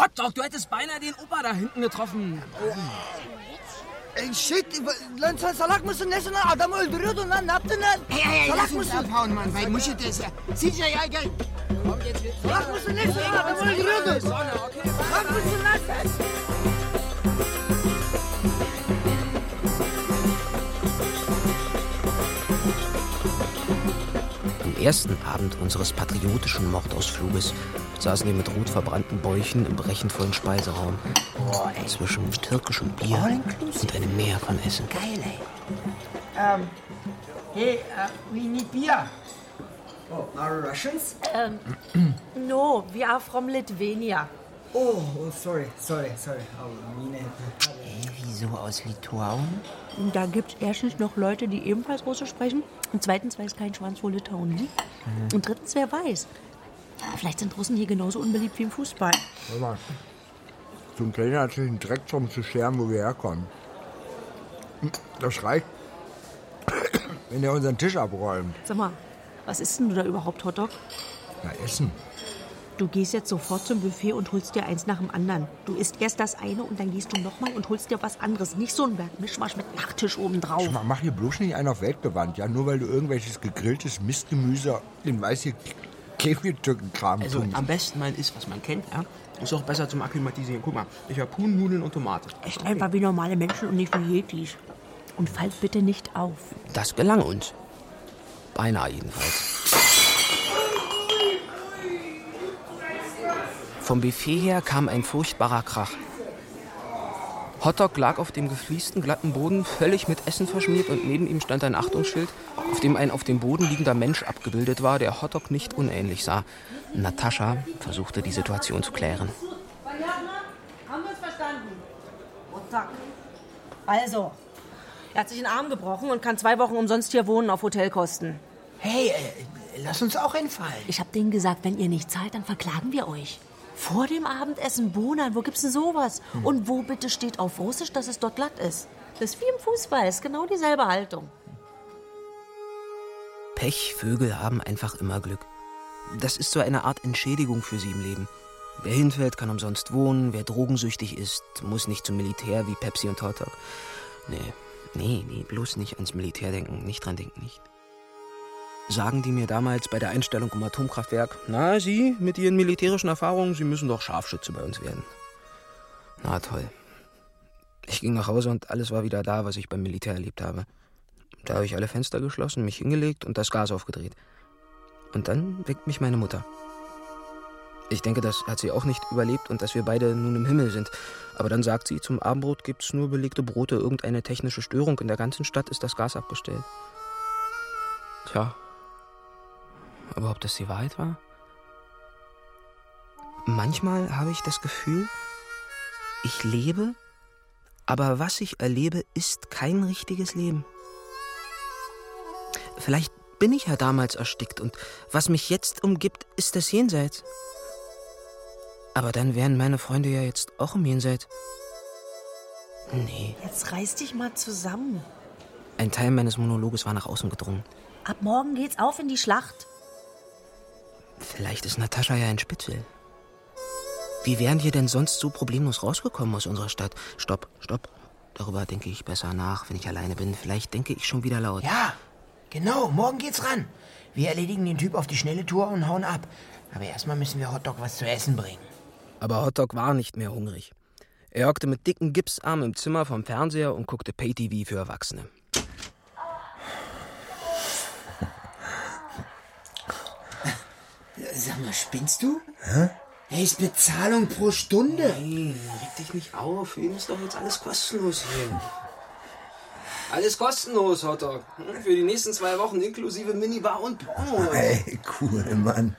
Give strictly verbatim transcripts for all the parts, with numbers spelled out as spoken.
Hotdog, du hättest beinahe den Opa da hinten getroffen. Ey shit, lan sen salak mısın nesin lan? Adamı öldürüyordun lan, ne yaptın lan? Hey, hey, salak lass uns abhauen, Mann, weil Muschet ist ja... C J, ja, gell? Salak mısın nesin lan? Adamı öldürüyordun. Salak mısın lan sen? Am ersten Abend unseres patriotischen Mordausfluges saßen wir mit rot verbrannten Bäuchen im brechenvollen Speiseraum. Boah, ey. Zwischen türkischem Bier und einem Meer von Essen. Geil, ey. Um, hey, uh, we need beer. Oh, are Russians? Um, no, we are from Lithuania. Oh, oh, sorry, sorry, sorry. Oh, Mine. Ey, wieso aus Litauen? Da gibt es erstens noch Leute, die ebenfalls Russisch sprechen. Und zweitens weiß kein Schwanz, wo Litauen liegt. Mhm. Und drittens, wer weiß. Vielleicht sind Russen hier genauso unbeliebt wie im Fußball. Hör mal, zum Kellner hat sich einen Dreck drum zu scheren, wo wir herkommen. Das reicht, wenn er unseren Tisch abräumt. Sag mal, was isst denn du da überhaupt, Hotdog? Na, Essen. Du gehst jetzt sofort zum Buffet und holst dir eins nach dem anderen. Du isst erst das eine und dann gehst du nochmal und holst dir was anderes. Nicht so ein Mischmasch mit Nachtisch obendrauf. Mach, mach hier bloß nicht einen auf weltgewandt, ja? Nur weil du irgendwelches gegrilltes Mistgemüse in weiße Käfigtückenkram Also tust. am besten mal isst, was man kennt, ja? Ist auch besser zum Akklimatisieren. Guck mal, ich hab Huhn, Nudeln und Tomate. Echt einfach wie normale Menschen und nicht wie Yetis. Und fallt bitte nicht auf. Das gelang uns. Beinahe jedenfalls. Vom Buffet her kam ein furchtbarer Krach. Hotdog lag auf dem gefliesten, glatten Boden, völlig mit Essen verschmiert, und neben ihm stand ein Achtungsschild, auf dem ein auf dem Boden liegender Mensch abgebildet war, der Hotdog nicht unähnlich sah. Natascha versuchte, die Situation zu klären. Haben wir uns verstanden? Hotdog. Also, er hat sich den Arm gebrochen und kann zwei Wochen umsonst hier wohnen auf Hotelkosten. Hey, äh, lass uns auch hinfallen. Ich hab denen gesagt, wenn ihr nicht zahlt, dann verklagen wir euch. Vor dem Abendessen Bohnen, wo gibt's denn sowas? Hm. Und wo bitte steht auf Russisch, dass es dort glatt ist? Das ist wie im Fußball, ist genau dieselbe Haltung. Pechvögel haben einfach immer Glück. Das ist so eine Art Entschädigung für sie im Leben. Wer hinfällt, kann umsonst wohnen. Wer drogensüchtig ist, muss nicht zum Militär wie Pepsi und Hotdog. Nee, nee, nee, bloß nicht ans Militär denken. Nicht dran denken, nicht. Sagen die mir damals bei der Einstellung im Atomkraftwerk, na, Sie mit Ihren militärischen Erfahrungen, Sie müssen doch Scharfschütze bei uns werden. Na toll. Ich ging nach Hause und alles war wieder da, was ich beim Militär erlebt habe. Da habe ich alle Fenster geschlossen, mich hingelegt und das Gas aufgedreht. Und dann weckt mich meine Mutter. Ich denke, das hat sie auch nicht überlebt und dass wir beide nun im Himmel sind. Aber dann sagt sie, zum Abendbrot gibt's nur belegte Brote, irgendeine technische Störung. In der ganzen Stadt ist das Gas abgestellt. Tja. Aber ob das die Wahrheit war? Manchmal habe ich das Gefühl, ich lebe, aber was ich erlebe, ist kein richtiges Leben. Vielleicht bin ich ja damals erstickt und was mich jetzt umgibt, ist das Jenseits. Aber dann wären meine Freunde ja jetzt auch im Jenseits. Nee. Jetzt reiß dich mal zusammen. Ein Teil meines Monologes war nach außen gedrungen. Ab morgen geht's auf in die Schlacht. Vielleicht ist Natascha ja ein Spitzel. Wie wären wir denn sonst so problemlos rausgekommen aus unserer Stadt? Stopp, stopp. Darüber denke ich besser nach, wenn ich alleine bin. Vielleicht denke ich schon wieder laut. Ja, genau. Morgen geht's ran. Wir erledigen den Typ auf die schnelle Tour und hauen ab. Aber erstmal müssen wir Hotdog was zu essen bringen. Aber Hotdog war nicht mehr hungrig. Er hockte mit dicken Gipsarmen im Zimmer vom Fernseher und guckte Pay-T V für Erwachsene. Sag mal, spinnst du? Hä? Hey, ist Bezahlung pro Stunde. Nein, reg dich nicht auf. Für ihn ist doch jetzt alles kostenlos hier. Alles kostenlos, Hotdog. Für die nächsten zwei Wochen inklusive Minibar und Porno. Hey, cool, Mann.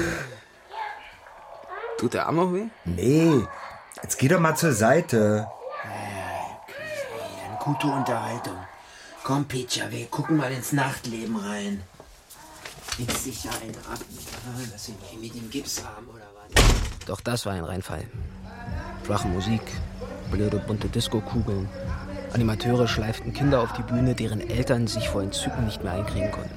Tut der Arm noch weh? Nee, jetzt geh doch mal zur Seite. Okay, eine gute Unterhaltung. Komm, Peter, wir gucken mal ins Nachtleben rein. Willst sicher einen ab, dass sie mit dem Gips haben, oder was? Doch das war ein Reinfall. Schwache Musik, blöde bunte Disco-Kugeln. Animateure schleiften Kinder auf die Bühne, deren Eltern sich vor Entzücken nicht mehr einkriegen konnten.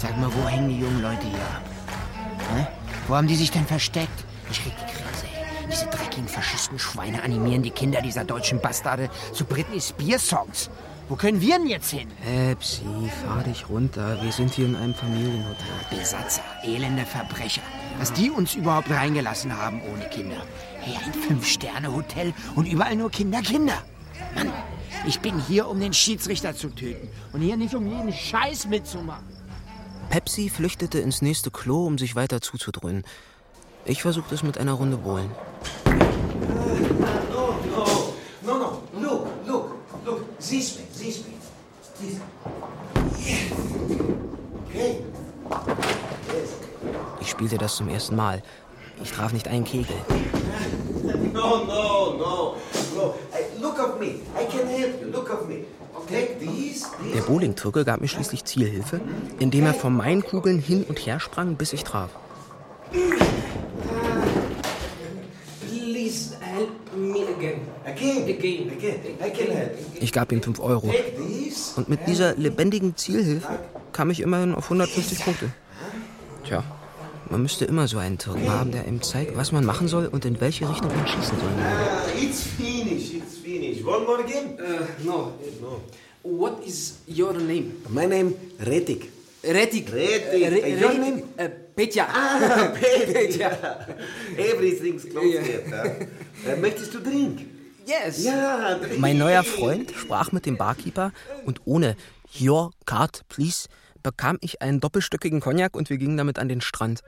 Sag mal, wo hängen die jungen Leute hier ab? Hä? Wo haben die sich denn versteckt? Ich krieg die Krise, ey. Diese dreckigen, faschisten Schweine animieren die Kinder dieser deutschen Bastarde zu Britney Spears-Songs. Wo können wir denn jetzt hin? Pepsi, fahr dich runter. Wir sind hier in einem Familienhotel. Besatzer, elende Verbrecher. Dass die uns überhaupt reingelassen haben ohne Kinder. Hey, ein Fünf-Sterne-Hotel und überall nur Kinder, Kinder. Mann, ich bin hier, um den Schiedsrichter zu töten. Und hier nicht, um jeden Scheiß mitzumachen. Pepsi flüchtete ins nächste Klo, um sich weiter zuzudröhnen. Ich versuchte es mit einer Runde Bowlen. No, no, no, no, look, look, look, this way, this way, this way. Okay. Ich spielte das zum ersten Mal. Ich traf nicht einen Kegel. No, no, no, no. Look at me. I can help you. Look at me. Take these, these. Der Bowling-Türke gab mir schließlich Zielhilfe, indem er von meinen Kugeln hin und her sprang, bis ich traf. Please help me again. Again, again, again. I can help. Ich gab ihm fünf Euro. Take these. Und mit dieser lebendigen Zielhilfe kam ich immerhin auf hundertfünfzig Punkte. Tja, man müsste immer so einen Türken haben, der einem zeigt, was man machen soll und in welche Richtung man schießen soll. Ah, it's finished, it's finished. One more game? Uh, no. No. What is your name? My name, Retik. Retik. Retik. Uh, Re- Your Retik. name? Uh, Petja. Ah, Petja. Everything's close here. Huh? Uh, möchtest du Drink? Yes. Ja, Drink. Mein neuer Freund sprach mit dem Barkeeper und ohne "Your card, please" bekam ich einen doppelstöckigen Cognac und wir gingen damit an den Strand.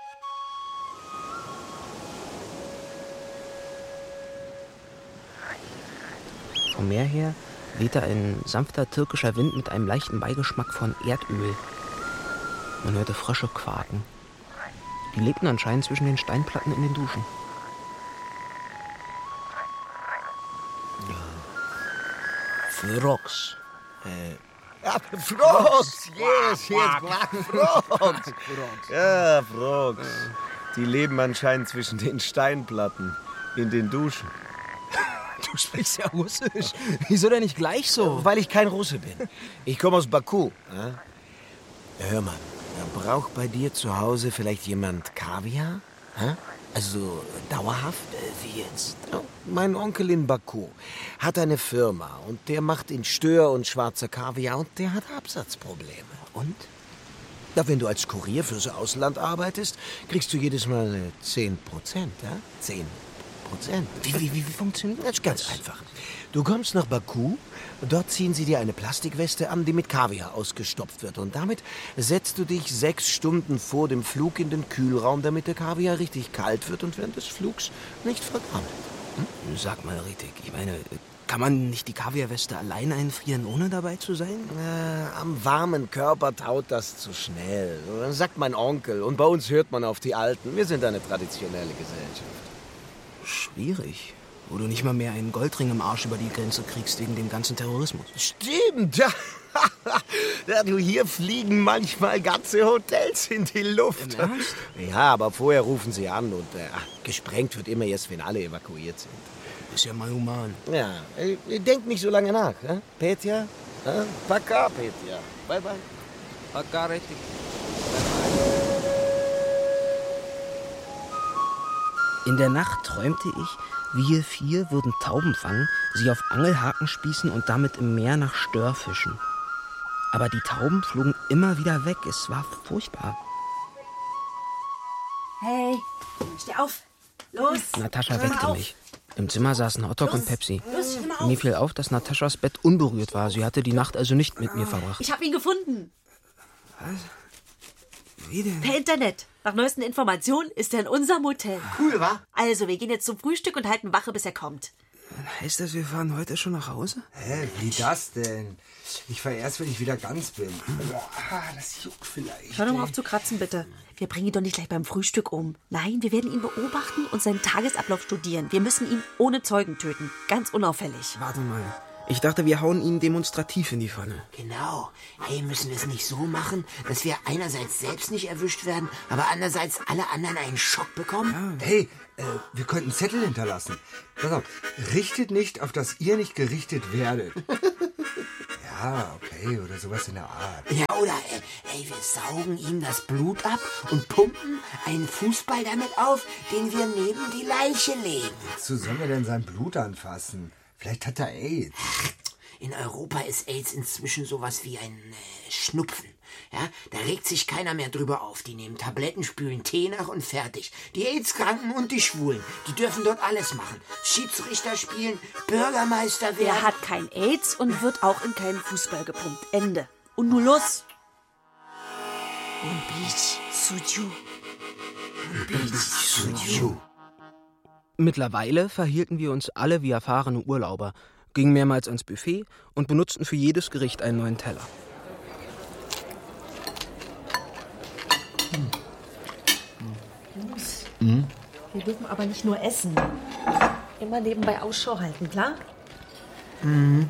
Vom Meer her wehte ein sanfter türkischer Wind mit einem leichten Beigeschmack von Erdöl. Man hörte Frösche quaken. Die lebten anscheinend zwischen den Steinplatten in den Duschen. Frogs. Ja, Frogs, yes, yes, Frogs. Ja, Frogs. Die leben anscheinend zwischen den Steinplatten, in den Duschen. Du sprichst ja Russisch. Wieso denn nicht gleich so? Weil ich kein Russe bin. Ich komme aus Baku. Ja? Hör mal, braucht bei dir zu Hause vielleicht jemand Kaviar? Ja? Also dauerhaft? Äh, wie jetzt? Ja, mein Onkel in Baku hat eine Firma und der macht in Stör und schwarzer Kaviar und der hat Absatzprobleme. Und? Ja, wenn du als Kurier fürs Ausland arbeitest, kriegst du jedes Mal äh, zehn Prozent. Ja? zehn Prozent. Wie, wie, wie, wie funktioniert Das ist ganz einfach. Du kommst nach Baku, dort ziehen sie dir eine Plastikweste an, die mit Kaviar ausgestopft wird. Und damit setzt du dich sechs Stunden vor dem Flug in den Kühlraum, damit der Kaviar richtig kalt wird und während des Flugs nicht vergammelt. Hm? Sag mal, Ritik, ich meine, kann man nicht die Kaviarweste allein einfrieren, ohne dabei zu sein? Äh, am warmen Körper taut das zu schnell. Das sagt mein Onkel. Und bei uns hört man auf die Alten. Wir sind eine traditionelle Gesellschaft. Schwierig. Wo du nicht mal mehr einen Goldring im Arsch über die Grenze kriegst wegen dem ganzen Terrorismus. Stimmt, ja. Ja, du, hier fliegen manchmal ganze Hotels in die Luft. Im Ernst? Ja, aber vorher rufen sie an und äh, gesprengt wird immer erst, wenn alle evakuiert sind. Ist ja mal human. Ja, äh, denk nicht so lange nach, äh? Petja? Äh? Paka, Petja. Bye, bye. Paka, Ritik. In der Nacht träumte ich, wir vier würden Tauben fangen, sie auf Angelhaken spießen und damit im Meer nach Stör fischen. Aber die Tauben flogen immer wieder weg. Es war furchtbar. Hey, steh auf. Los. Natascha Hör mal weckte auf. mich. Im Zimmer saßen Hotdog und Pepsi. Los, steh mal auf. Mir fiel auf, dass Nataschas Bett unberührt war. Sie hatte die Nacht also nicht mit mir verbracht. Ich habe ihn gefunden. Wie denn? Per Internet. Nach neuesten Informationen ist er in unserem Hotel. Cool, wa? Also, wir gehen jetzt zum Frühstück und halten Wache, bis er kommt. Heißt das, wir fahren heute schon nach Hause? Hä, wie das denn? Ich fahr erst, wenn ich wieder ganz bin. Ah, das juckt vielleicht. Hör doch mal auf zu kratzen, bitte. Wir bringen ihn doch nicht gleich beim Frühstück um. Nein, wir werden ihn beobachten und seinen Tagesablauf studieren. Wir müssen ihn ohne Zeugen töten. Ganz unauffällig. Warte mal. Ich dachte, wir hauen ihn demonstrativ in die Pfanne. Genau. Hey, müssen wir es nicht so machen, dass wir einerseits selbst nicht erwischt werden, aber andererseits alle anderen einen Schock bekommen? Hey, äh, wir könnten Zettel hinterlassen. Pass auf, richtet nicht, auf dass ihr nicht gerichtet werdet. Ja, okay, oder sowas in der Art. Ja, oder, äh, ey, wir saugen ihm das Blut ab und pumpen einen Fußball damit auf, den wir neben die Leiche legen. Wozu soll er denn sein Blut anfassen? Vielleicht hat er AIDS. In Europa ist AIDS inzwischen sowas wie ein äh, Schnupfen. Ja, da regt sich keiner mehr drüber auf. Die nehmen Tabletten, spülen Tee nach und fertig. Die AIDS-Kranken und die Schwulen, die dürfen dort alles machen. Schiedsrichter spielen, Bürgermeister werden. Der hat kein AIDS und wird auch in keinen Fußball gepumpt. Ende. Und nur los. Und Beach Suju. Und Beach Suju. Mittlerweile verhielten wir uns alle wie erfahrene Urlauber, gingen mehrmals ans Buffet und benutzten für jedes Gericht einen neuen Teller. Jungs, Mhm. wir dürfen aber nicht nur essen. Immer nebenbei Ausschau halten, klar? Mhm.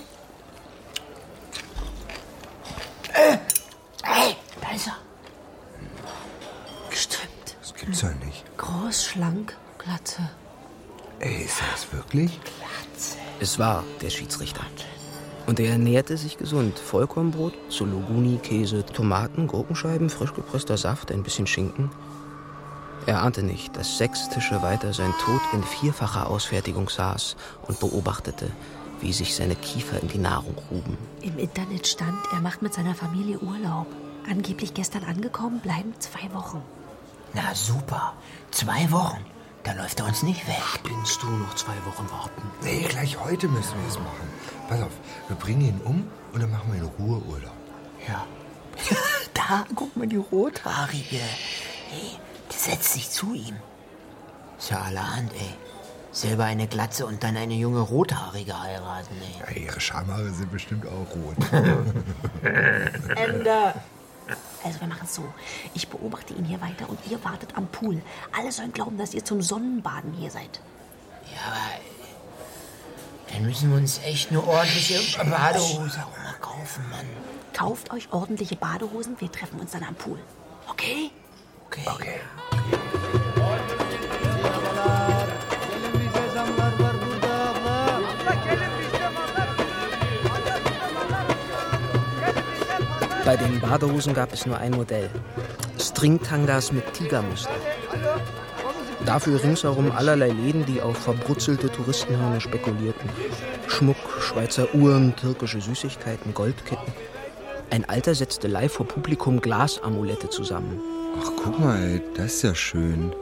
Äh, ey, da ist er. Gestimmt. Das gibt's ja nicht. Groß, schlank, Glatze. Ey, ist das wirklich? Es war der Schiedsrichter. Und er ernährte sich gesund. Vollkornbrot, Suluguni, Käse, Tomaten, Gurkenscheiben, frisch gepresster Saft, ein bisschen Schinken. Er ahnte nicht, dass sechs Tische weiter sein Tod in vierfacher Ausfertigung saß und beobachtete, wie sich seine Kiefer in die Nahrung gruben. Im Internet stand, er macht mit seiner Familie Urlaub. Angeblich gestern angekommen, bleiben zwei Wochen. Na super, zwei Wochen. Da läuft er uns nicht weg. Spinnst du noch zwei Wochen warten? Nee, gleich heute müssen wir es machen. Pass auf, wir bringen ihn um und dann machen wir in Ruhe Urlaub. Ja. Da, guck mal, die Rothaarige. Hey, die setzt sich zu ihm. Ist ja allerhand, ey. Selber eine Glatze und dann eine junge Rothaarige heiraten, ey. Ja, ihre Schamhaare sind bestimmt auch rot. Ende. Also wir machen es so. Ich beobachte ihn hier weiter und ihr wartet am Pool. Alle sollen glauben, dass ihr zum Sonnenbaden hier seid. Ja, aber dann müssen wir uns echt eine ordentliche Badehose auch mal kaufen, Mann. Kauft euch ordentliche Badehosen, wir treffen uns dann am Pool. Okay? Okay. Okay. Bei den Badehosen gab es nur ein Modell. Stringtangas mit Tigermuster. Dafür ringsherum allerlei Läden, die auf verbrutzelte Touristenhörner spekulierten. Schmuck, Schweizer Uhren, türkische Süßigkeiten, Goldketten. Ein Alter setzte live vor Publikum Glasamulette zusammen. Ach, guck mal, ey, das ist ja schön.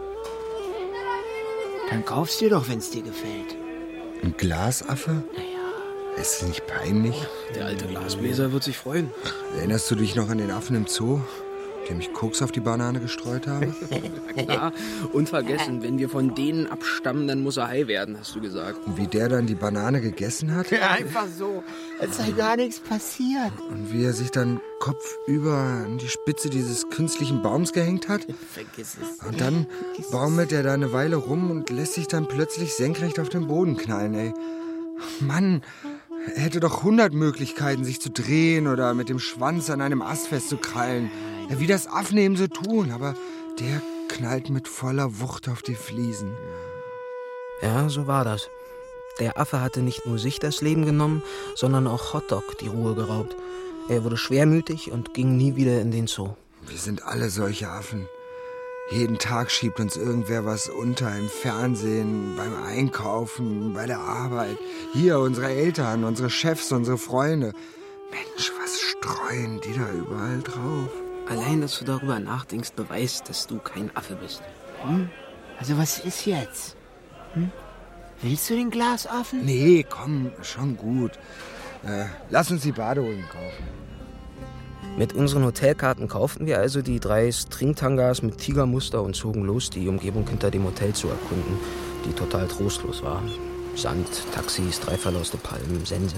Dann kaufst dir doch, wenn's dir gefällt. Ein Glasaffe? Ist das nicht peinlich? Der alte Glasbläser wird sich freuen. Erinnerst du dich noch an den Affen im Zoo, dem ich Koks auf die Banane gestreut habe? Klar, unvergessen, wenn wir von denen abstammen, dann muss er high werden, hast du gesagt. Und wie der dann die Banane gegessen hat? Ja, einfach so, als sei gar nichts passiert. Und wie er sich dann kopfüber an die Spitze dieses künstlichen Baums gehängt hat? Vergiss es. Und dann baumelt er da eine Weile rum und lässt sich dann plötzlich senkrecht auf den Boden knallen, ey. Mann, er hätte doch hundert Möglichkeiten, sich zu drehen oder mit dem Schwanz an einem Ast festzukrallen. Ja, wie das Affen eben so tun, aber der knallt mit voller Wucht auf die Fliesen. Ja, so war das. Der Affe hatte nicht nur sich das Leben genommen, sondern auch Hotdog die Ruhe geraubt. Er wurde schwermütig und ging nie wieder in den Zoo. Wir sind alle solche Affen. Jeden Tag schiebt uns irgendwer was unter, im Fernsehen, beim Einkaufen, bei der Arbeit. Hier unsere Eltern, unsere Chefs, unsere Freunde. Mensch, was streuen die da überall drauf? Allein, dass du darüber nachdenkst, beweist, dass du kein Affe bist. Hm? Also was ist jetzt? Hm? Willst du den Glasaffen? Nee, komm, schon gut. Äh, lass uns die Badehosen kaufen. Mit unseren Hotelkarten kauften wir also die drei Stringtangas mit Tigermuster und zogen los, die Umgebung hinter dem Hotel zu erkunden, die total trostlos war. Sand, Taxis, drei verlauste Palmen, Sense.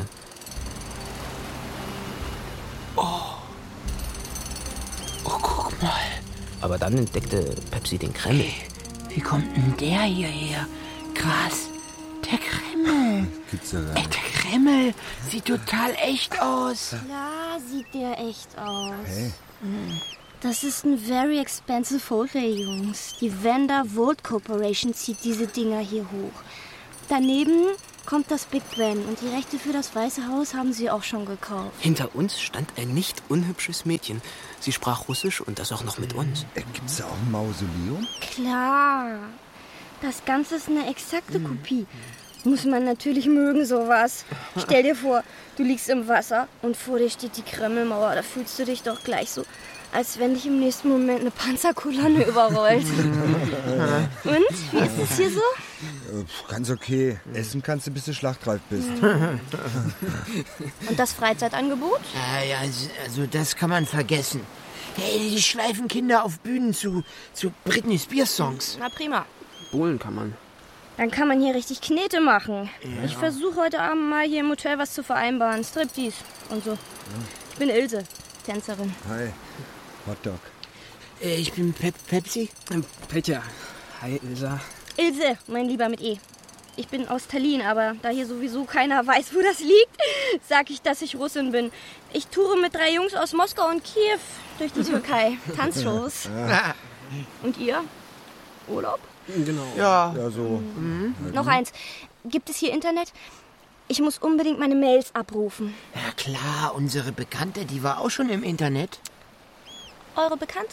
Oh. Oh, guck mal. Aber dann entdeckte Pepsi den Kreml. Hey, wie kommt denn der hierher? Krass. Der Kreml. Gibt's ja gar Ey, nicht. der Kreml sieht total echt aus. Klar sieht der echt aus. Hey. Das ist ein very expensive Hotel, Jungs. Die Vanda Vault Corporation zieht diese Dinger hier hoch. Daneben kommt das Big Ben und die Rechte für das Weiße Haus haben sie auch schon gekauft. Hinter uns stand ein nicht unhübsches Mädchen. Sie sprach Russisch und das auch noch mit uns. Äh, gibt's da auch ein Mausoleum? Klar. Das Ganze ist eine exakte Kopie. Muss man natürlich mögen, sowas. Stell dir vor, du liegst im Wasser und vor dir steht die Kremlmauer. Da fühlst du dich doch gleich so, als wenn dich im nächsten Moment eine Panzerkolonne überrollt. Und? Wie ist es hier so? Äh, ganz okay. Essen kannst du, bis du schlachtreif bist. Und das Freizeitangebot? Ah, ja, also das kann man vergessen. Hey, die schleifen Kinder auf Bühnen zu, zu Britney Spears Songs. Na prima. Bohlen kann man. Dann kann man hier richtig Knete machen. Ja. Ich versuche heute Abend mal hier im Hotel was zu vereinbaren. Striptease und so. Ja. Ich bin Ilse, Tänzerin. Hi, Hotdog. Äh, ich bin Pep Pepsi. Petja. Hi, Ilsa. Ilse, mein Lieber mit E. Ich bin aus Tallinn, aber da hier sowieso keiner weiß, wo das liegt, sag ich, dass ich Russin bin. Ich toure mit drei Jungs aus Moskau und Kiew durch die Türkei. Tanzshows. Ja. Und ihr? Urlaub? Genau. Ja. Ja, so. Mhm. Noch eins. Gibt es hier Internet? Ich muss unbedingt meine Mails abrufen. Ja klar, unsere Bekannte, die war auch schon im Internet. Eure Bekannte?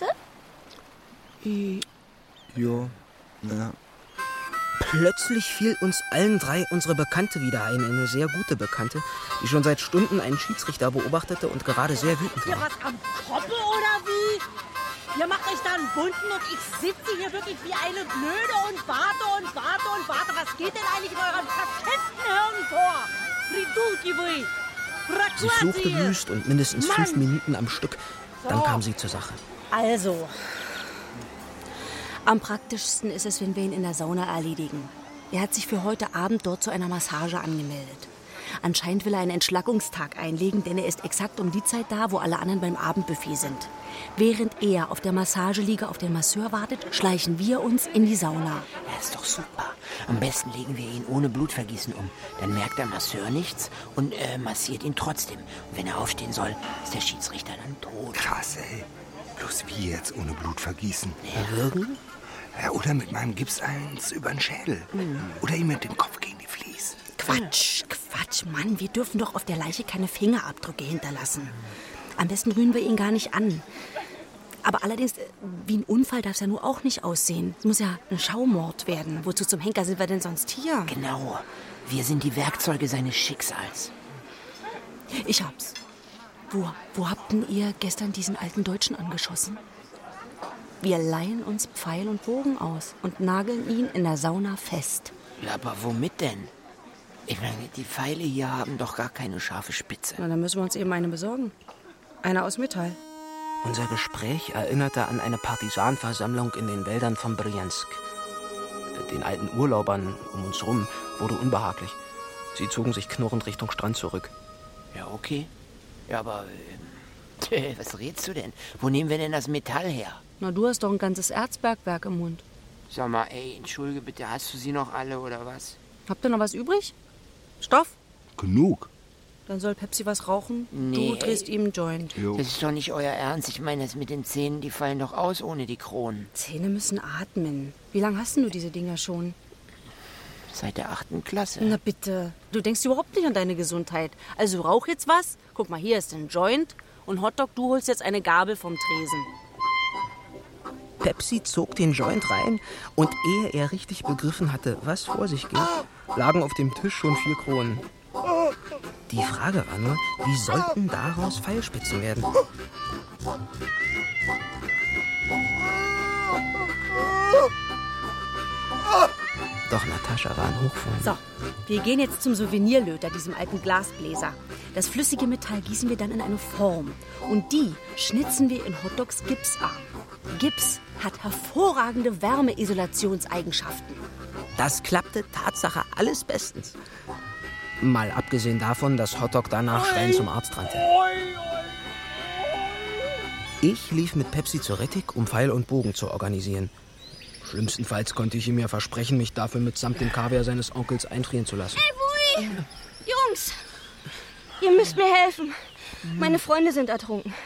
Jo. Ja. Plötzlich fiel uns allen drei unsere Bekannte wieder ein. Eine sehr gute Bekannte, die schon seit Stunden einen Schiedsrichter beobachtete und gerade sehr wütend Ihr war. was am Koppel oder wie? Ihr macht euch da einen bunten und ich sitze hier wirklich wie eine Blöde und warte und warte und warte. Was geht denn eigentlich in euren verketzten Hirn vor? Ridulki Sie fluchte wüst und mindestens Mann. fünf Minuten am Stück. Dann So. kam sie zur Sache. Also, am praktischsten ist es, wenn wir ihn in der Sauna erledigen. Er hat sich für heute Abend dort zu einer Massage angemeldet. Anscheinend will er einen Entschlackungstag einlegen, denn er ist exakt um die Zeit da, wo alle anderen beim Abendbuffet sind. Während er auf der Massageliege auf den Masseur wartet, schleichen wir uns in die Sauna. Ja, ist doch super. Am besten legen wir ihn ohne Blutvergießen um. Dann merkt der Masseur nichts und äh, massiert ihn trotzdem. Und wenn er aufstehen soll, ist der Schiedsrichter dann tot. Krass, ey. Bloß wie jetzt ohne Blutvergießen? Erwürgen? Ja, oder mit meinem Gips eins über den Schädel. Mhm. Oder ihm mit dem Kopf gegen die Vlies. Quatsch, Quatsch, Mann, wir dürfen doch auf der Leiche keine Fingerabdrücke hinterlassen. Am besten rühren wir ihn gar nicht an. Aber allerdings, wie ein Unfall darf es ja nur auch nicht aussehen. Es muss ja ein Schaumord werden. Wozu zum Henker sind wir denn sonst hier? Genau. Wir sind die Werkzeuge seines Schicksals. Ich hab's. Wo, wo habt denn ihr gestern diesen alten Deutschen angeschossen? Wir leihen uns Pfeil und Bogen aus und nageln ihn in der Sauna fest. Ja, aber womit denn? Ich meine, die Pfeile hier haben doch gar keine scharfe Spitze. Na, dann müssen wir uns eben eine besorgen. Eine aus Metall. Unser Gespräch erinnerte an eine Partisanenversammlung in den Wäldern von Bryansk. Den alten Urlaubern um uns rum wurde unbehaglich. Sie zogen sich knurrend Richtung Strand zurück. Ja, okay. Ja, aber äh, was redst du denn? Wo nehmen wir denn das Metall her? Na, du hast doch ein ganzes Erzbergwerk im Mund. Sag mal, ey, entschuldige bitte, hast du sie noch alle oder was? Habt ihr noch was übrig? Stoff? Genug. Dann soll Pepsi was rauchen. Nee. Du drehst ihm einen Joint. Jo. Das ist doch nicht euer Ernst. Ich meine, das mit den Zähnen, die fallen doch aus ohne die Kronen. Zähne müssen atmen. Wie lange hast denn du diese Dinger schon? Seit der achten Klasse. Na bitte. Du denkst überhaupt nicht an deine Gesundheit. Also rauch jetzt was. Guck mal, hier ist ein Joint. Und Hotdog, du holst jetzt eine Gabel vom Tresen. Pepsi zog den Joint rein und ehe er richtig begriffen hatte, was vor sich ging, lagen auf dem Tisch schon vier Kronen. Die Frage war nur, wie sollten daraus Pfeilspitzen werden? Doch Natascha war in Hochform. So, wir gehen jetzt zum Souvenirlöter, diesem alten Glasbläser. Das flüssige Metall gießen wir dann in eine Form. Und die schnitzen wir in Hotdogs Gipsarm. Gips hat hervorragende Wärmeisolationseigenschaften. Das klappte Tatsache alles bestens. Mal abgesehen davon, dass Hotdog danach schreiend zum Arzt rannte. Ich lief mit Pepsi zur Rettig, um Pfeil und Bogen zu organisieren. Schlimmstenfalls konnte ich ihm ja versprechen, mich dafür mitsamt dem Kaviar seines Onkels einfrieren zu lassen. Hey, Wui! Jungs, ihr müsst mir helfen. Meine Freunde sind ertrunken.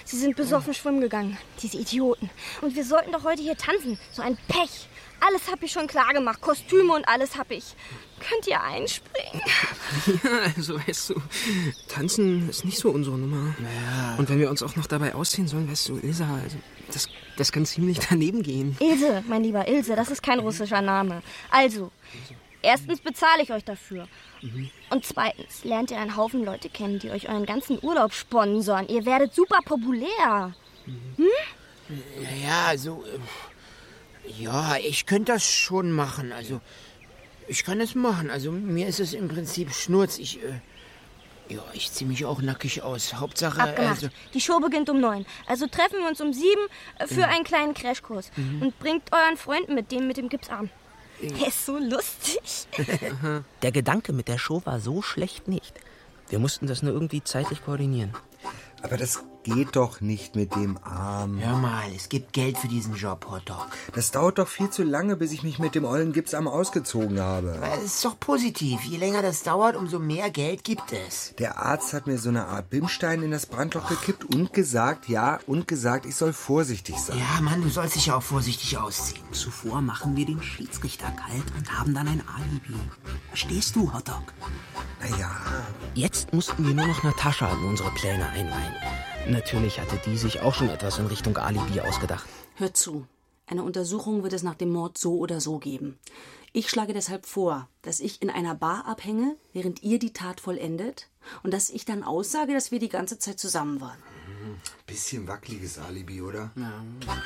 Sie sind besoffen schwimmen gegangen, diese Idioten. Und wir sollten doch heute hier tanzen. So ein Pech. Alles hab ich schon klar gemacht. Kostüme und alles hab ich. Könnt ihr einspringen? Ja, also weißt du, tanzen ist nicht so unsere Nummer. Ja. Und wenn wir uns auch noch dabei ausziehen sollen, weißt du, Ilse, also das, das kann ziemlich daneben gehen. Ilse, mein lieber Ilse, das ist kein russischer Name. Also, erstens bezahle ich euch dafür. Mhm. Und zweitens lernt ihr einen Haufen Leute kennen, die euch euren ganzen Urlaub sponsern. Ihr werdet super populär. Hm? Ja, also, ja, ich könnte das schon machen. Also, ich kann das machen. Also, mir ist es im Prinzip Schnurz. Ich, äh, ja, ich ziehe mich auch nackig aus. Hauptsache, Abgemacht. also... Die Show beginnt um neun. Also treffen wir uns um sieben für mhm. einen kleinen Crashkurs. Mhm. Und bringt euren Freund mit, den mit dem Gipsarm. Der ist so lustig. Der Gedanke mit der Show war so schlecht nicht. Wir mussten das nur irgendwie zeitlich koordinieren. Aber das geht doch nicht mit dem Arm. Hör mal, es gibt Geld für diesen Job, Hotdog. Das dauert doch viel zu lange, bis ich mich mit dem ollen Gipsarm ausgezogen habe. Das ist doch positiv. Je länger das dauert, umso mehr Geld gibt es. Der Arzt hat mir so eine Art Bimstein in das Brandloch gekippt und gesagt, ja, und gesagt, ich soll vorsichtig sein. Ja, Mann, du sollst dich ja auch vorsichtig ausziehen. Zuvor machen wir den Schiedsrichter kalt und haben dann ein Alibi. Verstehst du, Hotdog? Naja. Jetzt mussten wir nur noch Natascha in unsere Pläne einweihen. Natürlich hatte die sich auch schon etwas in Richtung Alibi ausgedacht. Hört zu. Eine Untersuchung wird es nach dem Mord so oder so geben. Ich schlage deshalb vor, dass ich in einer Bar abhänge, während ihr die Tat vollendet, und dass ich dann aussage, dass wir die ganze Zeit zusammen waren. Bisschen wackeliges Alibi, oder? Ja.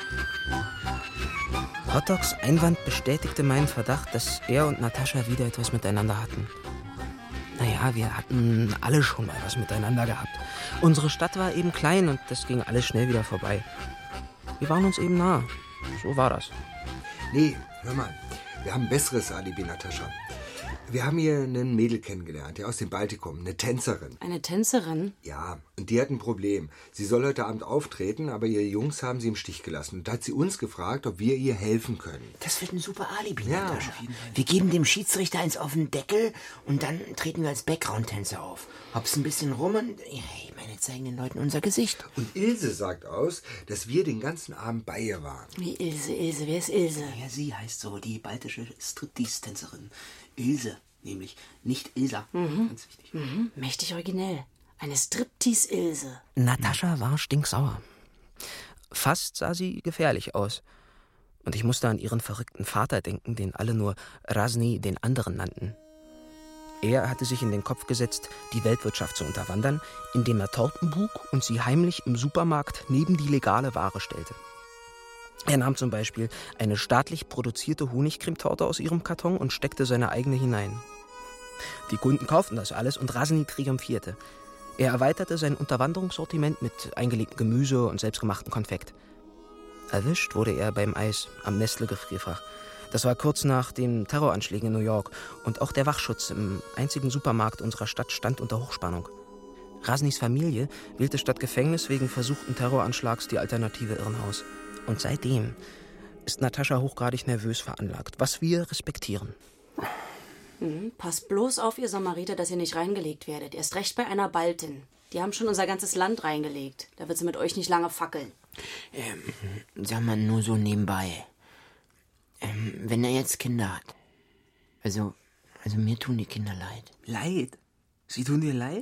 Hotdogs Einwand bestätigte meinen Verdacht, dass er und Natascha wieder etwas miteinander hatten. Naja, wir hatten alle schon mal was miteinander gehabt. Unsere Stadt war eben klein und das ging alles schnell wieder vorbei. Wir waren uns eben nah. So war das. Nee, hör mal. Wir haben ein besseres Alibi, Natascha. Wir haben hier einen Mädel kennengelernt, ja, aus dem Baltikum, eine Tänzerin. Eine Tänzerin? Ja, und die hat ein Problem. Sie soll heute Abend auftreten, aber ihre Jungs haben sie im Stich gelassen. Und da hat sie uns gefragt, ob wir ihr helfen können. Das wird ein super Alibi, ja, Natascha. Wir geben dem Schiedsrichter eins auf den Deckel und dann treten wir als Background-Tänzer auf. Hopst ein bisschen rum und, ja, ich meine, zeigen den Leuten unser Gesicht. Und Ilse sagt aus, dass wir den ganzen Abend bei ihr waren. Wie Ilse, Ilse, wer ist Ilse? Ja, sie heißt so, die baltische Striptease-Tänzerin. Ilse, nämlich, nicht Ilsa. Mhm. Ganz wichtig. Mhm. Mächtig originell. Eine Striptease-Ilse. Natascha war stinksauer. Fast sah sie gefährlich aus. Und ich musste an ihren verrückten Vater denken, den alle nur Razny, den anderen nannten. Er hatte sich in den Kopf gesetzt, die Weltwirtschaft zu unterwandern, indem er Torten buk und sie heimlich im Supermarkt neben die legale Ware stellte. Er nahm zum Beispiel eine staatlich produzierte Honigcremetorte aus ihrem Karton und steckte seine eigene hinein. Die Kunden kauften das alles und Razny triumphierte. Er erweiterte sein Unterwanderungssortiment mit eingelegtem Gemüse und selbstgemachtem Konfekt. Erwischt wurde er beim Eis am Nestle-Gefrierfach. Das war kurz nach den Terroranschlägen in New York und auch der Wachschutz im einzigen Supermarkt unserer Stadt stand unter Hochspannung. Raznys Familie wählte statt Gefängnis wegen versuchten Terroranschlags die alternative Irrenhaus. Und seitdem ist Natascha hochgradig nervös veranlagt, was wir respektieren. Mhm. Passt bloß auf, ihr Samariter, dass ihr nicht reingelegt werdet. Erst recht bei einer Baltin. Die haben schon unser ganzes Land reingelegt. Da wird sie mit euch nicht lange fackeln. Ähm, sag mal nur so nebenbei. Ähm, wenn er jetzt Kinder hat. Also, also mir tun die Kinder leid. Leid? Sie tun dir leid?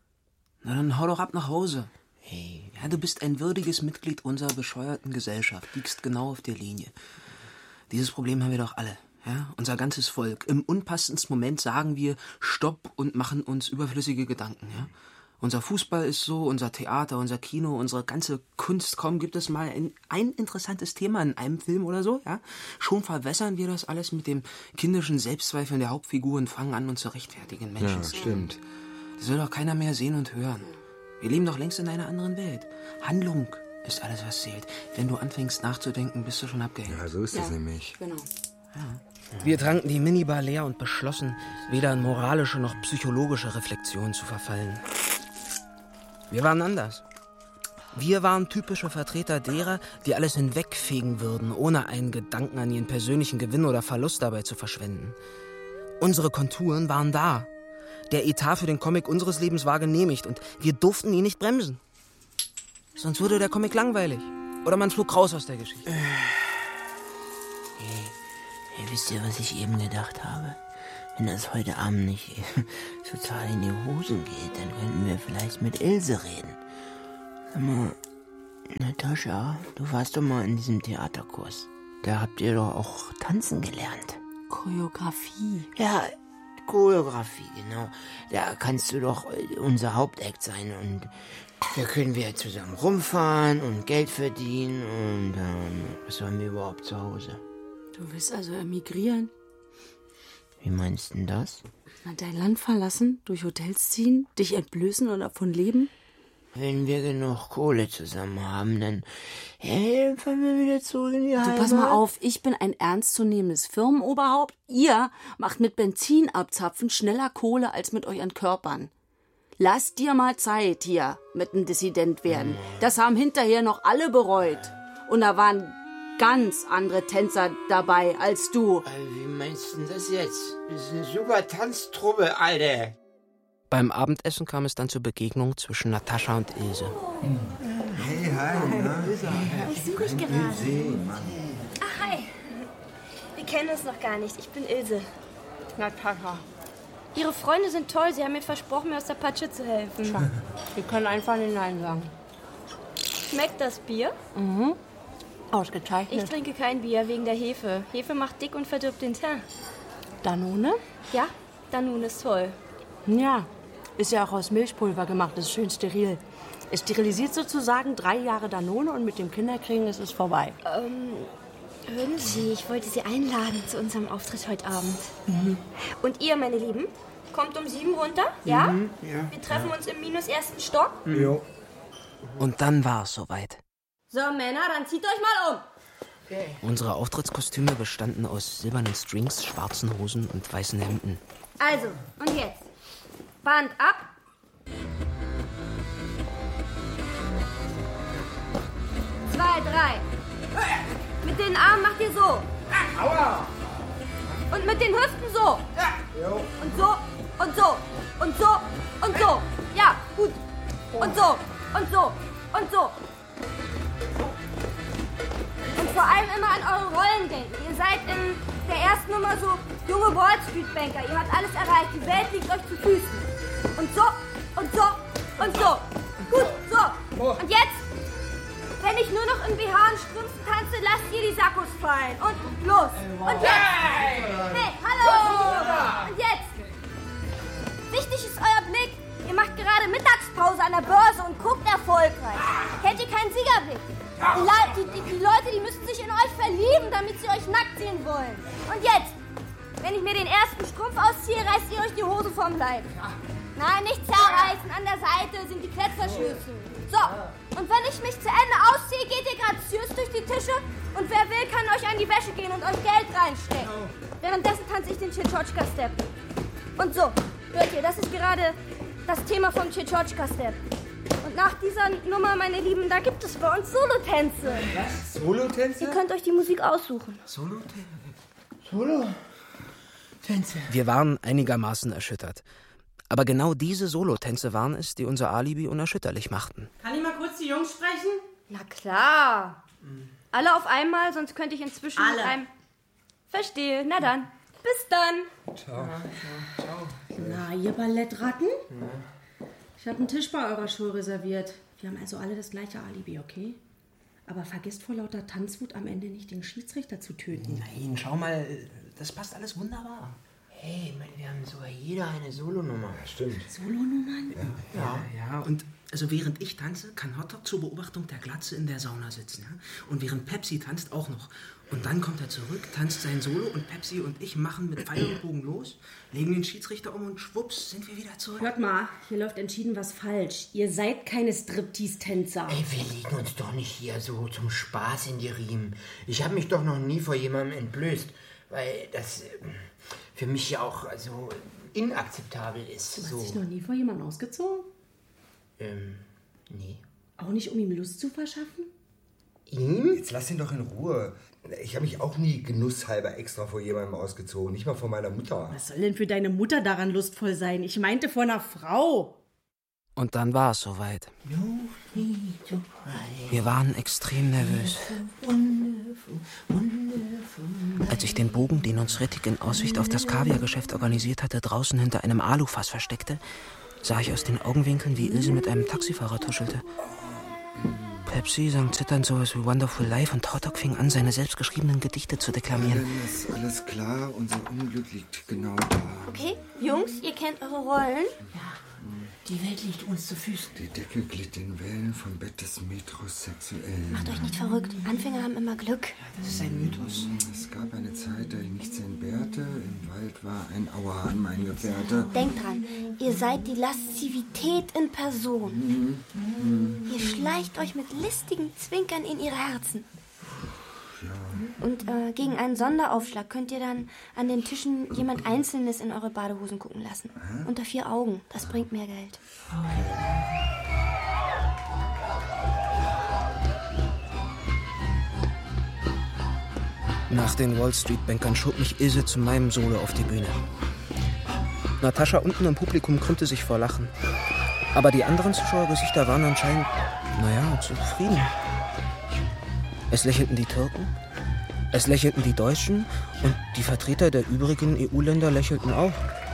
Na dann hau doch ab nach Hause. Hey. Ja, du bist ein würdiges Mitglied unserer bescheuerten Gesellschaft. Liegst genau auf der Linie. Dieses Problem haben wir doch alle. Ja? Unser ganzes Volk. Im unpassendsten Moment sagen wir Stopp und machen uns überflüssige Gedanken. Ja? Unser Fußball ist so, unser Theater, unser Kino, unsere ganze Kunst. Kaum gibt es mal ein, ein interessantes Thema in einem Film oder so. Ja? Schon verwässern wir das alles mit dem kindischen Selbstzweifeln der Hauptfigur und fangen an, uns zu rechtfertigen. Menschen. Ja, stimmt. Das will doch keiner mehr sehen und hören. Wir leben doch längst in einer anderen Welt. Handlung ist alles, was zählt. Wenn du anfängst nachzudenken, bist du schon abgehängt. Ja, so ist es ja, nämlich. Genau. Ja. Wir tranken die Minibar leer und beschlossen, weder in moralische noch psychologische Reflexion zu verfallen. Wir waren anders. Wir waren typische Vertreter derer, die alles hinwegfegen würden, ohne einen Gedanken an ihren persönlichen Gewinn oder Verlust dabei zu verschwenden. Unsere Konturen waren da. Der Etat für den Comic unseres Lebens war genehmigt und wir durften ihn nicht bremsen. Sonst würde der Comic langweilig. Oder man flog raus aus der Geschichte. Hey, hey, wisst ihr, was ich eben gedacht habe? Wenn das heute Abend nicht total in die Hosen geht, dann könnten wir vielleicht mit Ilse reden. Sag mal, Natascha, du warst doch mal in diesem Theaterkurs. Da habt ihr doch auch tanzen gelernt. Choreografie. Ja, Choreografie, genau. Da kannst du doch unser Hauptakt sein und da können wir zusammen rumfahren und Geld verdienen und ähm, was haben wir überhaupt zu Hause? Du willst also emigrieren? Wie meinst du denn das? Na, dein Land verlassen, durch Hotels ziehen, dich entblößen und davon leben? Wenn wir genug Kohle zusammen haben, dann hey, fahren wir wieder zurück in die Heimat. Du, pass mal auf, ich bin ein ernstzunehmendes Firmenoberhaupt. Ihr macht mit Benzinabzapfen schneller Kohle als mit euren Körpern. Lass dir mal Zeit hier mit einem Dissident werden. Das haben hinterher noch alle bereut. Und da waren ganz andere Tänzer dabei als du. Wie meinst du denn das jetzt? Das ist eine super Tanztruppe, Alter. Beim Abendessen kam es dann zur Begegnung zwischen Natascha und Ilse. Hey, hi. Na? Ich suche dich gerade. Ach, hi. Wir kennen uns noch gar nicht. Ich bin Ilse. Natascha. Ihre Freunde sind toll. Sie haben mir versprochen, mir aus der Patsche zu helfen. Tja, wir können einfach nicht Nein sagen. Schmeckt das Bier? Mhm. Ausgezeichnet. Ich trinke kein Bier wegen der Hefe. Hefe macht dick und verdirbt den Teint. Danone? Ja, Danone ist toll. Ja, ist ja auch aus Milchpulver gemacht. Das ist schön steril. Es sterilisiert sozusagen drei Jahre Danone und mit dem Kinderkriegen ist es vorbei. Ähm, hören Sie, ich wollte Sie einladen zu unserem Auftritt heute Abend. Mhm. Und ihr, meine Lieben, kommt um sieben runter, ja? Mhm, ja. Wir treffen uns im minus ersten Stock. Jo. Und dann war es soweit. So, Männer, dann zieht euch mal um. Okay. Unsere Auftrittskostüme bestanden aus silbernen Strings, schwarzen Hosen und weißen Hemden. Also, und jetzt? Band ab. Zwei, drei. Mit den Armen macht ihr so. Aua. Und mit den Hüften so. Und so, und so, und so, und so. Ja, gut. Und so, und so, und so. Und vor allem immer an eure Rollen denken. Ihr seid in der ersten Nummer so junge Wall Street Banker. Ihr habt alles erreicht. Die Welt liegt euch zu Füßen. Und so, und so, und so. Gut, so. Und jetzt, wenn ich nur noch in B H und Strümpfen tanze, lasst ihr die Sakkos fallen. Und los. Und jetzt. Hey, hallo. Und jetzt. Wichtig ist euer Blick. Ihr macht gerade Mittagspause an der Börse und guckt erfolgreich. Kennt ihr keinen Siegerblick? Die, Le die, die, die Leute, die müssen sich in euch verlieben, damit sie euch nackt sehen wollen. Und jetzt, wenn ich mir den ersten Strumpf ausziehe, reißt ihr euch die Hose vom Leib. Nein, nicht zerreißen, an der Seite sind die Klettverschlüsse. So, und wenn ich mich zu Ende ausziehe, geht ihr graziös durch die Tische und wer will, kann euch an die Wäsche gehen und euch Geld reinstecken. Währenddessen tanze ich den Tschetschotschka-Step. Und so, hört ihr, das ist gerade das Thema vom Tschetschotschka-Step. Und nach dieser Nummer, meine Lieben, da gibt es bei uns Solotänze. Was? Solotänze? Ihr könnt euch die Musik aussuchen. Solotänze? Solotänze? Wir waren einigermaßen erschüttert. Aber genau diese Solotänze waren es, die unser Alibi unerschütterlich machten. Kann ich mal kurz die Jungs sprechen? Na klar. Mhm. Alle auf einmal, sonst könnte ich inzwischen Alle. mit einem... Verstehe. Na dann. Bis dann. Ciao. Ciao. Na, ihr Ballettratten? Ja. Ich habe einen Tisch bei eurer Show reserviert. Wir haben also alle das gleiche Alibi, okay? Aber vergesst vor lauter Tanzwut am Ende nicht, den Schiedsrichter zu töten. Nein, schau mal, das passt alles wunderbar. Hey, wir haben sogar jeder eine Solonummer. Stimmt. Solonummern? Ja. Ja, ja, und also während ich tanze, kann Hotdog zur Beobachtung der Glatze in der Sauna sitzen. Ja? Und während Pepsi tanzt auch noch. Und dann kommt er zurück, tanzt sein Solo und Pepsi und ich machen mit Pfeil und Bogen los, legen den Schiedsrichter um und schwupps sind wir wieder zurück. Hört mal, hier läuft entschieden was falsch. Ihr seid keine Striptease-Tänzer. Ey, wir liegen uns doch nicht hier so zum Spaß in die Riemen. Ich habe mich doch noch nie vor jemandem entblößt, weil das äh, für mich ja auch so inakzeptabel ist. Du hast so. dich noch nie vor jemandem ausgezogen? Ähm, nee. Auch nicht, um ihm Lust zu verschaffen? Ihm? Jetzt lass ihn doch in Ruhe. Ich habe mich auch nie genusshalber extra vor jemandem ausgezogen. Nicht mal vor meiner Mutter. Was soll denn für deine Mutter daran lustvoll sein? Ich meinte vor einer Frau. Und dann war es soweit. Wir waren extrem nervös. Als ich den Bogen, den uns Rettig in Aussicht auf das Kaviargeschäft organisiert hatte, draußen hinter einem Alufass versteckte, sah ich aus den Augenwinkeln, wie Ilse mit einem Taxifahrer tuschelte. Pepsi sang zitternd sowas wie Wonderful Life und Totok fing an, seine selbstgeschriebenen Gedichte zu deklamieren. Dann ist alles klar, unser Unglück liegt genau da. Okay, Jungs, ihr kennt eure Rollen. Ja, die Welt liegt uns zu Füßen. Die Decke glitt in Wellen vom Bett des Metrosexuellen. Macht euch nicht verrückt. Anfänger haben immer Glück. Das ist ein Mythos. Es gab eine Zeit, da ich nichts entbehrte. Im Wald war ein Auerhahn mein Gefährte. Denkt dran, ihr seid die Laszivität in Person. Mhm. Ihr schleicht euch mit listigen Zwinkern in ihre Herzen. Ja. Und äh, gegen einen Sonderaufschlag könnt ihr dann an den Tischen jemand Einzelnes in eure Badehosen gucken lassen. Hä? Unter vier Augen. Das bringt mehr Geld. Nach den Wall Street Bankern schob mich Ilse zu meinem Solo auf die Bühne. Natascha unten im Publikum krümmte sich vor Lachen. Aber die anderen Zuschauergesichter waren anscheinend, naja, zufrieden. Es lächelten die Türken, es lächelten die Deutschen und die Vertreter der übrigen E U-Länder lächelten auch.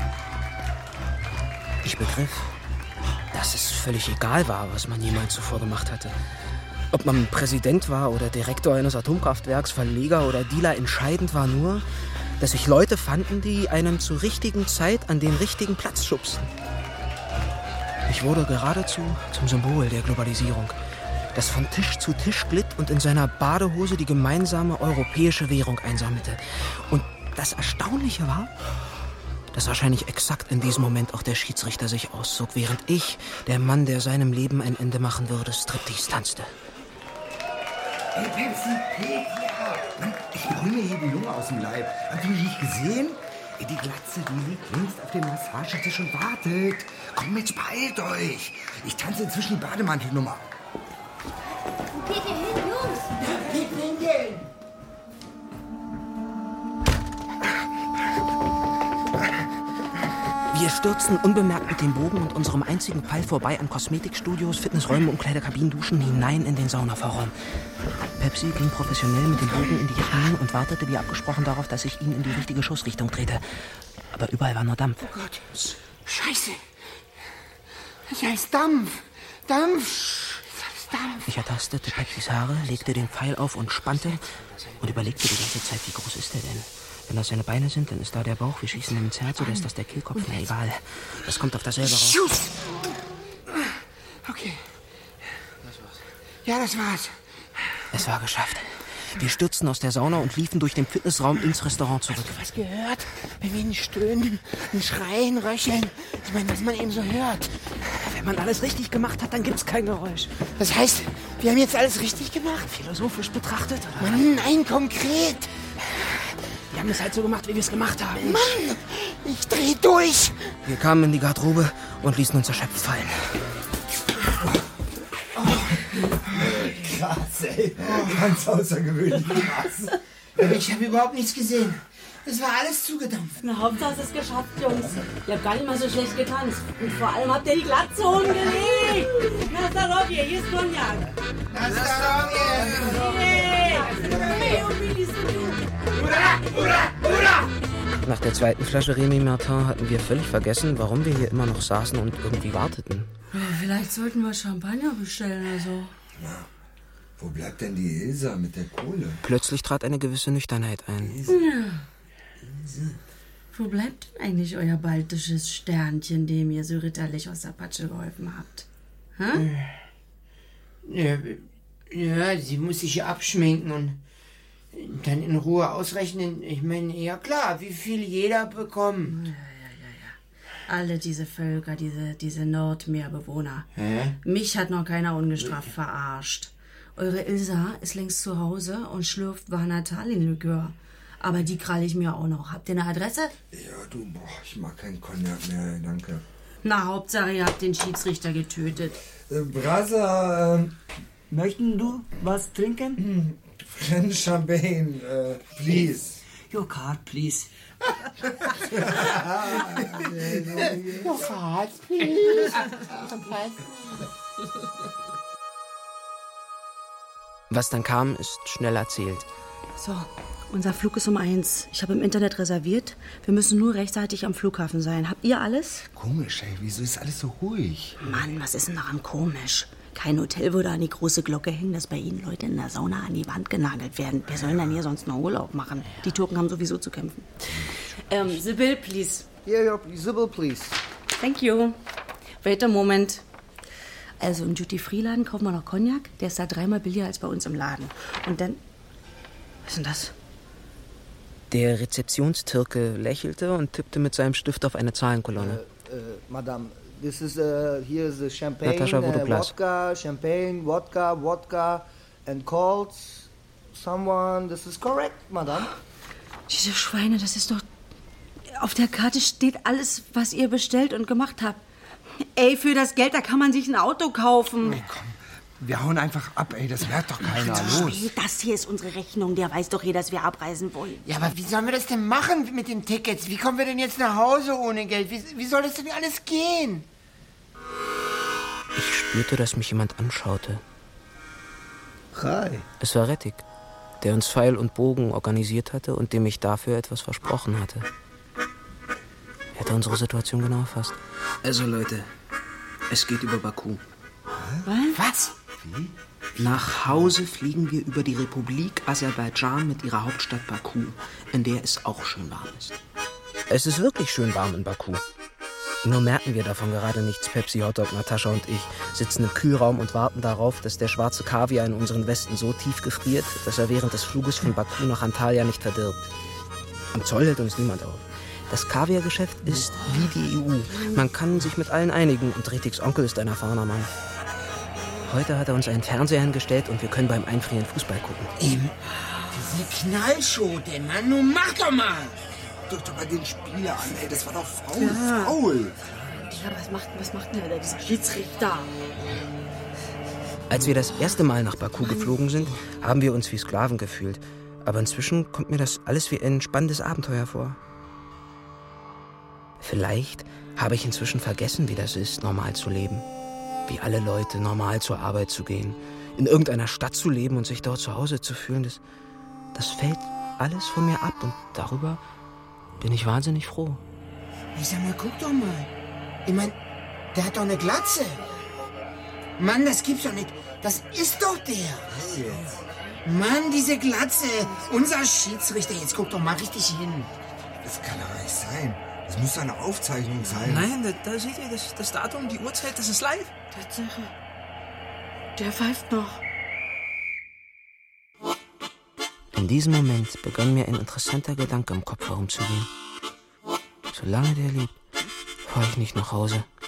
Ich begriff, dass es völlig egal war, was man jemals zuvor gemacht hatte. Ob man Präsident war oder Direktor eines Atomkraftwerks, Verleger oder Dealer, entscheidend war nur, dass sich Leute fanden, die einen zur richtigen Zeit an den richtigen Platz schubsten. Ich wurde geradezu zum Symbol der Globalisierung, das von Tisch zu Tisch glitt und in seiner Badehose die gemeinsame europäische Währung einsammelte. Und das Erstaunliche war, dass wahrscheinlich exakt in diesem Moment auch der Schiedsrichter sich auszog, während ich, der Mann, der seinem Leben ein Ende machen würde, Striptease tanzte. Hey, Pepsi, hey, ja. Mann, ich brühe mir hier die Lunge aus dem Leib. Habt ihr mich nicht gesehen? Ey, die Glatze, die liegt längst auf dem Massagetisch und wartet. Komm, jetzt beeilt euch. Ich tanze inzwischen die Bademantelnummer. Wo geht ihr hin, Jungs? Wir pinkeln. Wir stürzten unbemerkt mit dem Bogen und unserem einzigen Pfeil vorbei an Kosmetikstudios, Fitnessräumen, Umkleidekabinen, Duschen hinein in den Saunavorraum. Pepsi ging professionell mit dem Bogen in die Knie und wartete wie abgesprochen darauf, dass ich ihn in die richtige Schussrichtung drehte. Aber überall war nur Dampf. Oh Gott, Scheiße. Das heißt Dampf. Dampf. Dampf. Ich ertastete Pepsis Haare, legte den Pfeil auf und spannte und überlegte die ganze Zeit, wie groß ist er denn? Wenn das seine Beine sind, dann ist da der Bauch. Wir schießen ihm ins Herz oder ist das der Kehlkopf? Na egal. Das kommt auf dasselbe raus. Schuss! Okay. Das war's. Ja, das war's. Es war geschafft. Wir stürzten aus der Sauna und liefen durch den Fitnessraum ins Restaurant zurück. Hast du was gehört? Wenn wir ein Stöhnen, ein Schreien, Röcheln. Ich meine, was man eben so hört. Wenn man alles richtig gemacht hat, dann gibt's kein Geräusch. Das heißt, wir haben jetzt alles richtig gemacht? Philosophisch betrachtet, oder? Mann, nein, konkret. Wir haben es halt so gemacht, wie wir es gemacht haben. Mann, ich dreh durch. Wir kamen in die Garderobe und ließen uns erschöpft fallen. Oh. Krass, ey. Ganz außergewöhnlich krass. Aber ich habe überhaupt nichts gesehen. Es war alles zugedampft. Na, Hauptsache es ist geschafft, Jungs. Ihr habt gar nicht mal so schlecht getanzt. Und vor allem habt ihr die Glatze umgelegt. Na, Starovje, hier ist Cognac. Na, Starovje. Hey, und wie liest du? Hurra, hurra, hurra! Nach der zweiten Flasche Remy Martin hatten wir völlig vergessen, warum wir hier immer noch saßen und irgendwie warteten. Vielleicht sollten wir Champagner bestellen oder so. Na, wo bleibt denn die Ilsa mit der Kohle? Plötzlich trat eine gewisse Nüchternheit ein. Ja. Wo bleibt denn eigentlich euer baltisches Sternchen, dem ihr so ritterlich aus der Patsche geholfen habt? Hä? Ja, ja, sie muss sich ja abschminken und dann in Ruhe ausrechnen. Ich meine, ja klar, wie viel jeder bekommt. Ja, ja, ja, ja. Alle diese Völker, diese, diese Nordmeerbewohner. Hä? Mich hat noch keiner ungestraft verarscht. Eure Ilsa ist längst zu Hause und schlürft Vanatalinlikör. Aber die kralle ich mir auch noch. Habt ihr eine Adresse? Ja, du, boah, ich mag keinen Cognac mehr, danke. Na, Hauptsache, ihr habt den Schiedsrichter getötet. Äh, Brasa, äh, Möchten du was trinken? French Champagne, äh, please. Your card, please. Your cards, please. Was dann kam, ist schnell erzählt. So, unser Flug ist um eins. Ich habe im Internet reserviert. Wir müssen nur rechtzeitig am Flughafen sein. Habt ihr alles? Komisch, ey. Wieso ist alles so ruhig? Mann, was ist denn daran komisch? Kein Hotel würde an die große Glocke hängen, dass bei Ihnen Leute in der Sauna an die Wand genagelt werden. Wer soll denn hier sonst noch Urlaub machen? Die Türken haben sowieso zu kämpfen. Ähm, Sibyl, please. Yeah, yeah, Sibyl, please. Thank you. Wait a moment. Also im Duty-Free-Laden kaufen wir noch Cognac. Der ist da dreimal billiger als bei uns im Laden. Und dann... Was ist denn das? Der Rezeptionstürke lächelte und tippte mit seinem Stift auf eine Zahlenkolonne. Uh, uh, Madame, this is, uh, here is the champagne, Natascha, wo du uh, Platz? vodka, champagne, vodka, vodka and cold. Someone, this is correct, Madame. Diese Schweine, das ist doch... Auf der Karte steht alles, was ihr bestellt und gemacht habt. Ey, für das Geld, da kann man sich ein Auto kaufen. Ey, komm, wir hauen einfach ab, ey. Das merkt doch keiner. Los. Hey, das hier ist unsere Rechnung. Der weiß doch eh, dass wir abreisen wollen. Ja, aber wie sollen wir das denn machen mit den Tickets? Wie kommen wir denn jetzt nach Hause ohne Geld? Wie, wie soll das denn alles gehen? Ich spürte, dass mich jemand anschaute. Hi. Es war Rettig, der uns Pfeil und Bogen organisiert hatte und dem ich dafür etwas versprochen hatte. Er hatte unsere Situation genau erfasst. Also Leute, es geht über Baku. Was? Wie? Nach Hause fliegen wir über die Republik Aserbaidschan mit ihrer Hauptstadt Baku, in der es auch schön warm ist. Es ist wirklich schön warm in Baku. Nur merken wir davon gerade nichts. Pepsi, Hotdog, Natascha und ich sitzen im Kühlraum und warten darauf, dass der schwarze Kaviar in unseren Westen so tief gefriert, dass er während des Fluges von Baku nach Antalya nicht verdirbt. Am Zoll hält uns niemand auf. Das Kaviargeschäft ist wie die E U. Man kann sich mit allen einigen und Rettigs Onkel ist ein erfahrener Mann. Heute hat er uns einen Fernseher hingestellt und wir können beim Einfrieren Fußball gucken. Eben. Diese Knallschote, Mann, nun mach doch mal! Guck doch mal den Spieler an, ey. Das war doch faul. Ja. Faul. Ja, was macht, was macht denn da dieser Schiedsrichter? Als wir das erste Mal nach Baku geflogen sind, haben wir uns wie Sklaven gefühlt. Aber inzwischen kommt mir das alles wie ein spannendes Abenteuer vor. Vielleicht habe ich inzwischen vergessen, wie das ist, normal zu leben. Wie alle Leute, normal zur Arbeit zu gehen. In irgendeiner Stadt zu leben und sich dort zu Hause zu fühlen. Das, das fällt alles von mir ab und darüber bin ich wahnsinnig froh. Ich sag mal, guck doch mal. Ich mein, der hat doch eine Glatze. Mann, das gibt's doch nicht. Das ist doch der. Was jetzt? Mann, diese Glatze. Unser Schiedsrichter. Jetzt guck doch mal richtig hin. Das kann doch nicht sein. Das muss doch eine Aufzeichnung sein. Nein, da, da seht ihr das, das Datum, die Uhrzeit, das ist live. Tatsache. Der pfeift noch. In diesem Moment begann mir ein interessanter Gedanke im Kopf herumzugehen. Solange der lebt, fahre ich nicht nach Hause.